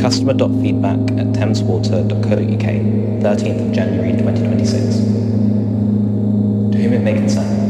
customer.feedback@thameswater.co.uk, 13th of January 2026. To whom it may concern.